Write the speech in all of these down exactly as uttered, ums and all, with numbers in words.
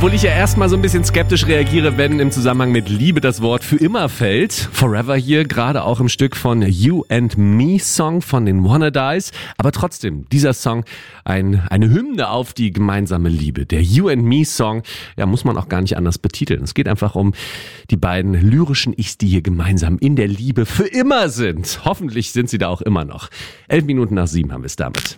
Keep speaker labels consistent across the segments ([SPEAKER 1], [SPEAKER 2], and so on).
[SPEAKER 1] Obwohl ich ja erstmal so ein bisschen skeptisch reagiere, wenn im Zusammenhang mit Liebe das Wort für immer fällt. Forever hier, gerade auch im Stück von You and Me Song von den Wannadies. Aber trotzdem, dieser Song, ein, eine Hymne auf die gemeinsame Liebe. Der You and Me Song, ja, muss man auch gar nicht anders betiteln. Es geht einfach um die beiden lyrischen Ichs, die hier gemeinsam in der Liebe für immer sind. Hoffentlich sind sie da auch immer noch. Elf Minuten nach sieben haben wir es damit.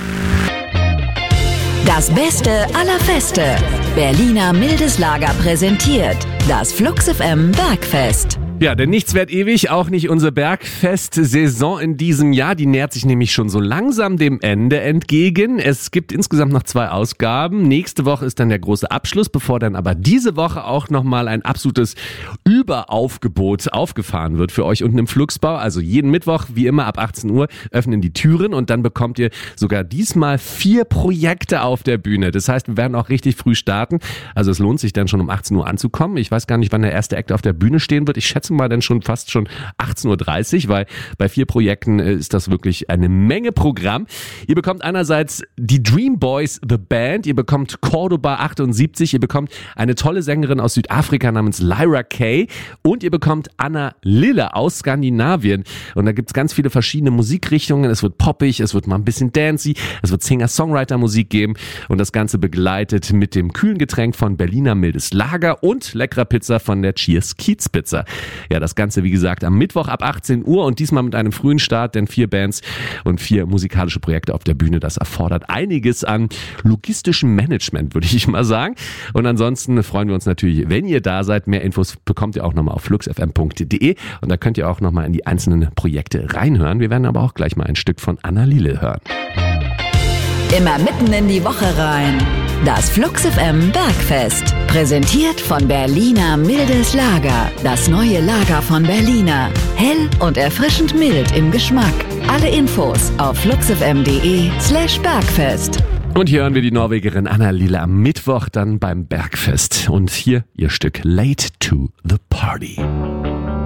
[SPEAKER 2] Das Beste aller Feste. Berliner Mildes Lager präsentiert das Flux F M Bergfest.
[SPEAKER 1] Ja, denn nichts währt ewig, auch nicht unsere Bergfest-Saison in diesem Jahr. Die nähert sich nämlich schon so langsam dem Ende entgegen. Es gibt insgesamt noch zwei Ausgaben. Nächste Woche ist dann der große Abschluss, bevor dann aber diese Woche auch nochmal ein absolutes Überaufgebot aufgefahren wird für euch unten im Fluxbau. Also jeden Mittwoch, wie immer ab achtzehn Uhr, öffnen die Türen und dann bekommt ihr sogar diesmal vier Projekte auf der Bühne. Das heißt, wir werden auch richtig früh starten. Also es lohnt sich dann schon um achtzehn Uhr anzukommen. Ich weiß gar nicht, wann der erste Act auf der Bühne stehen wird. Ich schätze mal dann schon fast schon achtzehn Uhr dreißig, weil bei vier Projekten ist das wirklich eine Menge Programm. Ihr bekommt einerseits die Dream Boys, The Band, ihr bekommt Cordoba achtundsiebzig, ihr bekommt eine tolle Sängerin aus Südafrika namens Lyra Kay und ihr bekommt Anna Lille aus Skandinavien. Und da gibt's ganz viele verschiedene Musikrichtungen. Es wird poppig, es wird mal ein bisschen dancey, es wird Singer-Songwriter-Musik geben und das Ganze begleitet mit dem kühlen Getränk von Berliner Mildes Lager und leckerer Pizza von der Cheers Kiez Pizza. Ja, das Ganze, wie gesagt, am Mittwoch ab achtzehn Uhr und diesmal mit einem frühen Start, denn vier Bands und vier musikalische Projekte auf der Bühne, das erfordert einiges an logistischem Management, würde ich mal sagen. Und ansonsten freuen wir uns natürlich, wenn ihr da seid. Mehr Infos bekommt ihr auch nochmal auf flux f m punkt d e und da könnt ihr auch nochmal in die einzelnen Projekte reinhören. Wir werden aber auch gleich mal ein Stück von Anna Lille hören.
[SPEAKER 2] Immer mitten in die Woche rein. Das Flux F M Bergfest. Präsentiert von Berliner Mildes Lager. Das neue Lager von Berliner. Hell und erfrischend mild im Geschmack. Alle Infos auf fluxfm.de slash Bergfest.
[SPEAKER 1] Und hier hören wir die Norwegerin Anna Lille am Mittwoch dann beim Bergfest. Und hier ihr Stück Late to the Party.